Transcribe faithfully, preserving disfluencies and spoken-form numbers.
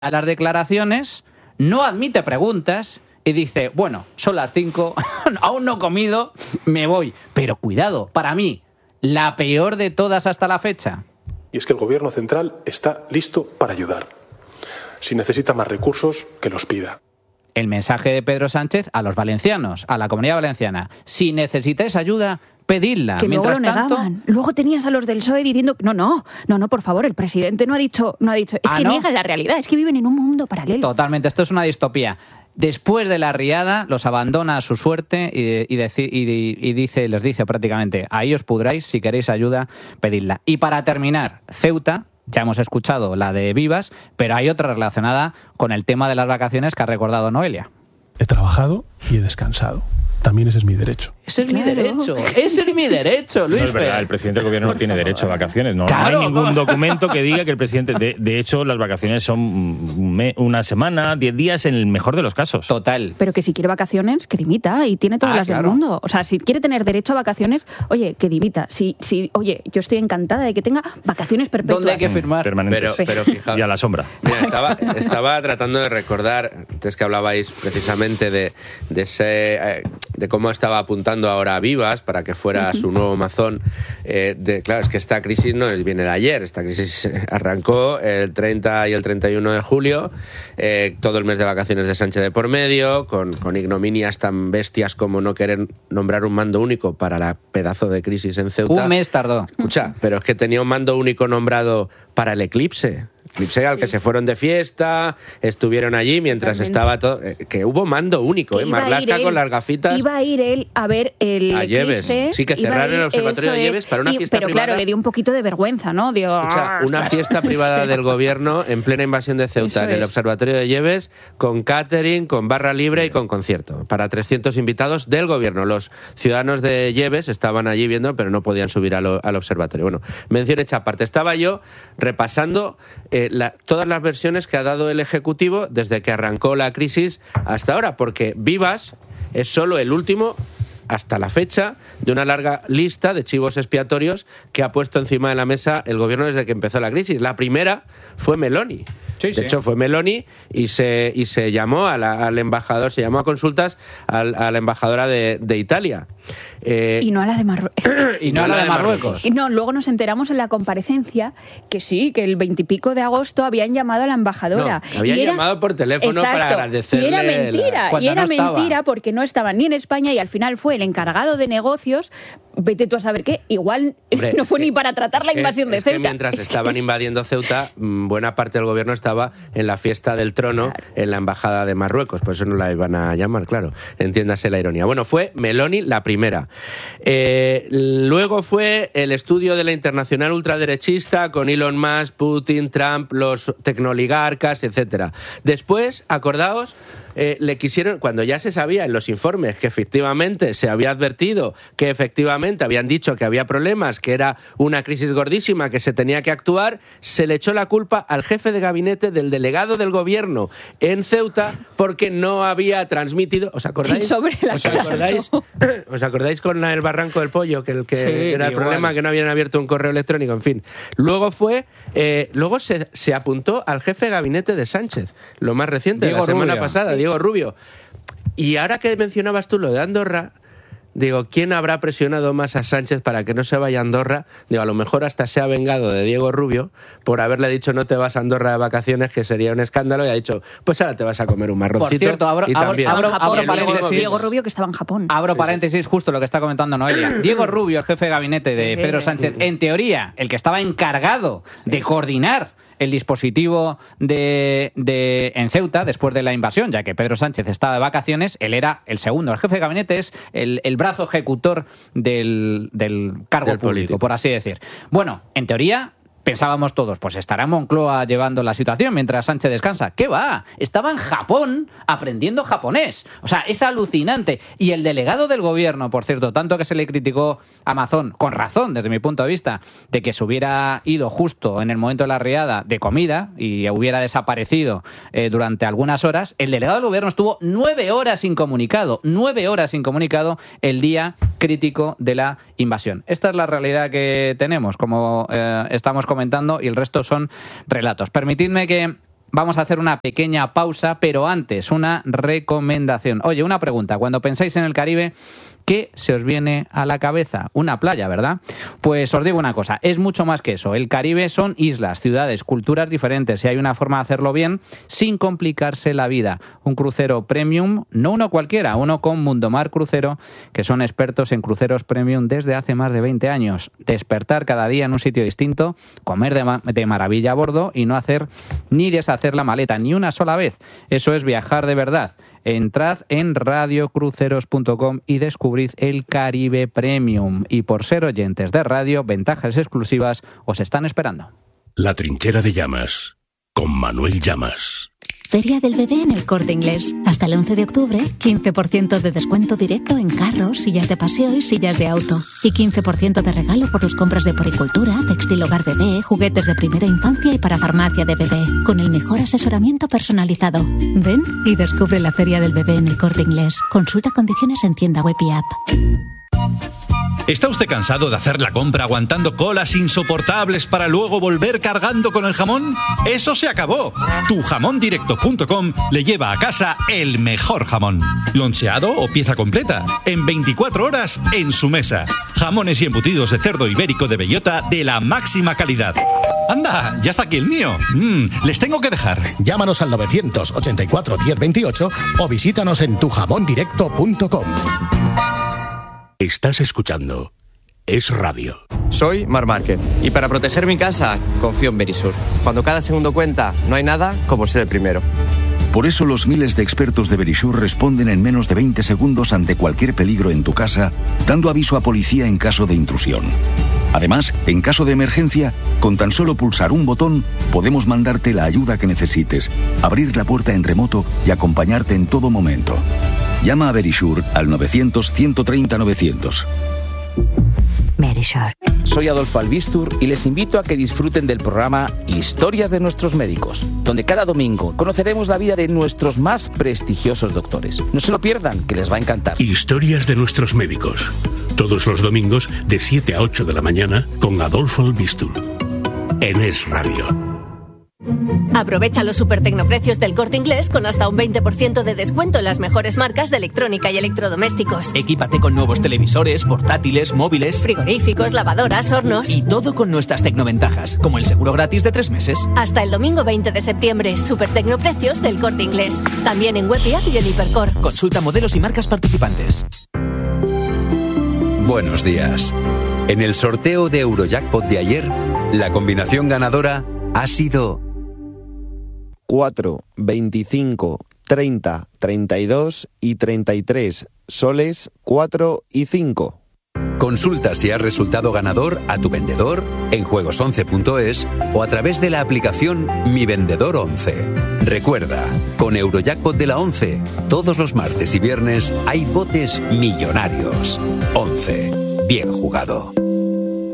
a las declaraciones, no admite preguntas y dice, bueno, son las cinco, aún no he comido, me voy. Pero cuidado, para mí, la peor de todas hasta la fecha. Y es que el Gobierno central está listo para ayudar. Si necesita más recursos, que los pida. El mensaje de Pedro Sánchez a los valencianos, a la Comunidad Valenciana. Si necesitáis ayuda, pedidla. Que Mientras luego lo tanto, negaban. Luego tenías a los del P S O E diciendo, no, no, no, no, por favor, el presidente no ha dicho, no ha dicho. Es ¿Ah, que no? niegan la realidad, es que viven en un mundo paralelo. Totalmente, esto es una distopía. Después de la riada, los abandona a su suerte y, y, deci- y, y dice, les dice prácticamente, ahí os pudráis, si queréis ayuda, pedidla. Y para terminar, Ceuta, ya hemos escuchado la de Vivas, pero hay otra relacionada con el tema de las vacaciones que ha recordado Noelia. He trabajado y he descansado. También ese es mi derecho. Ese es Claro. mi derecho, ese es mi derecho, Luis. No es verdad, el presidente del gobierno no tiene derecho a vacaciones. No, no Claro, hay ningún ¿cómo? documento que diga que el presidente... De, de hecho, las vacaciones son un me- una semana, diez días en el mejor de los casos. Total. Pero que si quiere vacaciones, que dimita y tiene todas Ah, las claro. del mundo. O sea, si quiere tener derecho a vacaciones, oye, que dimita. Si, si, oye, yo estoy encantada de que tenga vacaciones perpetuas. ¿Dónde hay que firmar? Permanentes. Pero, pero fijaos. Y a la sombra. Mira, estaba, estaba tratando de recordar, antes que hablabais precisamente de, de, ese, eh, de cómo estaba apuntando ahora a Vivas para que fuera su nuevo mazón. Eh, de, claro, es que esta crisis no viene de ayer, esta crisis arrancó el treinta y el treinta y uno de julio, eh, todo el mes de vacaciones de Sánchez de por medio, con, con ignominias tan bestias como no querer nombrar un mando único para la pedazo de crisis en Ceuta. Un mes tardó. Escucha, pero es que tenía un mando único nombrado para el eclipse. Eclipse al que se fueron de fiesta, estuvieron allí mientras Totalmente. estaba todo... eh, que hubo mando único, Que ¿eh? iba a ir Marlaska él- con las gafitas... Iba a ir él a ver el A Lleves. eclipse. Sí, que iba a cerraron ir- el observatorio eso de Lleves es. para una Y- fiesta Pero privada. claro, le dio un poquito de vergüenza, ¿no? Digo, Escucha, "Ah, una claro". fiesta privada Sí. del gobierno en plena invasión de Ceuta, Eso en el es. observatorio de Lleves, con catering, con barra libre y con concierto, para trescientos invitados del gobierno. Los ciudadanos de Lleves estaban allí viendo, pero no podían subir al, al observatorio. Bueno, mención hecha aparte. Estaba yo repasando eh, la- todas las versiones que ha dado el Ejecutivo desde que arrancó la crisis hasta ahora, porque Vivas es solo el último hasta la fecha de una larga lista de chivos expiatorios que ha puesto encima de la mesa el gobierno desde que empezó la crisis. La primera fue Meloni. Sí, de sí. hecho, fue Meloni y se, y se llamó a la- al embajador, se llamó a consultas al- a la embajadora de, de Italia. Eh, Y no a la de Marruecos. Y no a la de Marruecos. Y no, luego nos enteramos en la comparecencia que sí, que el veintipico de agosto habían llamado a la embajadora. No, habían Y era- llamado por teléfono para Exacto. agradecerle Y era la- mentira, Cuando y era no estaba. mentira porque no estaban ni en España y al final fue el encargado de negocios, vete tú a saber qué, igual Hombre, no es fue que- ni para tratar es la que- invasión de es que Ceuta. mientras Es que- estaban invadiendo Ceuta, mm, buena parte del gobierno estaba en la fiesta del trono Claro. en la embajada de Marruecos, por eso no la iban a llamar, claro. Entiéndase la ironía. Bueno, fue Meloni la primera. Eh, luego fue el estudio de la internacional ultraderechista con Elon Musk, Putin, Trump, los tecnoligarcas, etcétera. Después, acordaos, eh, le quisieron, cuando ya se sabía en los informes que efectivamente se había advertido, que efectivamente habían dicho que había problemas, que era una crisis gordísima, que se tenía que actuar, se le echó la culpa al jefe de gabinete del delegado del gobierno en Ceuta porque no había transmitido, ¿os acordáis? Sobre la ¿Os cara, acordáis? ¿Os acordáis con la- el barranco del pollo? Que el que Sí, era el igual. problema, que no habían abierto un correo electrónico, en fin. Luego fue, eh, luego se, se apuntó al jefe de gabinete de Sánchez, lo más reciente, de Diego la semana Rubio. pasada, Diego Rubio. Y ahora que mencionabas tú lo de Andorra, digo, ¿quién habrá presionado más a Sánchez para que no se vaya a Andorra? Digo, a lo mejor hasta se ha vengado de Diego Rubio por haberle dicho no te vas a Andorra de vacaciones, que sería un escándalo, y ha dicho, pues ahora te vas a comer un marroncito. Por cierto, abro- y abro- también. abro- Estaba en abro Japón, Diego, paréntesis. Diego Rubio, que estaba en Japón. Abro paréntesis, justo lo que está comentando Noelia. Diego Rubio, el jefe de gabinete de Sí. Pedro Sánchez, en teoría, el que estaba encargado de coordinar el dispositivo de, de en Ceuta después de la invasión, ya que Pedro Sánchez estaba de vacaciones, él era el segundo. El jefe de gabinete es el, el brazo ejecutor del, del cargo Del público, político. por así decir. Bueno, en teoría, pensábamos todos, pues estará Moncloa llevando la situación mientras Sánchez descansa. ¿Qué va? Estaba en Japón aprendiendo japonés. O sea, es alucinante. Y el delegado del gobierno, por cierto, tanto que se le criticó a Amazon, con razón desde mi punto de vista, de que se hubiera ido justo en el momento de la riada de comida y hubiera desaparecido eh, durante algunas horas, el delegado del gobierno estuvo nueve horas incomunicado, nueve horas incomunicado el día crítico de la invasión. Esta es la realidad que tenemos, como eh, estamos comentando, y el resto son relatos. Permitidme que vamos a hacer una pequeña pausa, pero antes una recomendación. Oye, una pregunta. Cuando pensáis en el Caribe, ¿qué se os viene a la cabeza? Una playa, ¿verdad? Pues os digo una cosa, es mucho más que eso. El Caribe son islas, ciudades, culturas diferentes y hay una forma de hacerlo bien sin complicarse la vida. Un crucero premium, no uno cualquiera, uno con Mundomar Crucero, que son expertos en cruceros premium desde hace más de veinte años. Despertar cada día en un sitio distinto, comer de, ma- de maravilla a bordo y no hacer ni deshacer la maleta ni una sola vez. Eso es viajar de verdad. Entrad en radio cruceros punto com y descubrid el Caribe Premium. Y por ser oyentes de radio, ventajas exclusivas os están esperando. La Trinchera de Llamas, con Manuel Llamas. Feria del Bebé en El Corte Inglés. Hasta el once de octubre, quince por ciento de descuento directo en carros, sillas de paseo y sillas de auto. Y quince por ciento de regalo por tus compras de poricultura, textil hogar bebé, juguetes de primera infancia y para farmacia de bebé. Con el mejor asesoramiento personalizado. Ven y descubre la Feria del Bebé en El Corte Inglés. Consulta condiciones en tienda web y app. ¿Está usted cansado de hacer la compra aguantando colas insoportables para luego volver cargando con el jamón? ¡Eso se acabó! tu jamón directo punto com le lleva a casa el mejor jamón. Loncheado o pieza completa, en veinticuatro horas en su mesa. Jamones y embutidos de cerdo ibérico de bellota de la máxima calidad. ¡Anda! ¡Ya está aquí el mío! Mm, les tengo que dejar. Llámanos al novecientos ochenta y cuatro diez veintiocho o visítanos en tu jamón directo punto com. Estás escuchando Es Radio. Soy Mar Márquez y para proteger mi casa confío en Verisur. Cuando cada segundo cuenta, no hay nada como ser el primero. Por eso los miles de expertos de Verisur responden en menos de veinte segundos ante cualquier peligro en tu casa, dando aviso a policía en caso de intrusión. Además, en caso de emergencia, con tan solo pulsar un botón, podemos mandarte la ayuda que necesites, abrir la puerta en remoto y acompañarte en todo momento. Llama a Verisur al novecientos ciento treinta novecientos. Verisur. Soy Adolfo Albistur y les invito a que disfruten del programa Historias de nuestros médicos, donde cada domingo conoceremos la vida de nuestros más prestigiosos doctores. No se lo pierdan, que les va a encantar. Historias de nuestros médicos. Todos los domingos de siete a ocho de la mañana con Adolfo Albistur. En Es Radio. Aprovecha los super tecnoprecios del Corte Inglés con hasta un veinte por ciento de descuento en las mejores marcas de electrónica y electrodomésticos. Equípate con nuevos televisores, portátiles, móviles, frigoríficos, lavadoras, hornos. Y todo con nuestras tecnoventajas, como el seguro gratis de tres meses. Hasta el domingo veinte de septiembre, super tecnoprecios del Corte Inglés. También en web y app y en Hipercor. Consulta modelos y marcas participantes. Buenos días. En el sorteo de Eurojackpot de ayer, la combinación ganadora ha sido cuatro, veinticinco, treinta, treinta y dos y treinta y tres, soles cuatro y cinco. Consulta si has resultado ganador a tu vendedor en juegos once punto es o a través de la aplicación Mi Vendedor once. Recuerda, con Eurojackpot de la once, todos los martes y viernes hay botes millonarios. once. Bien jugado.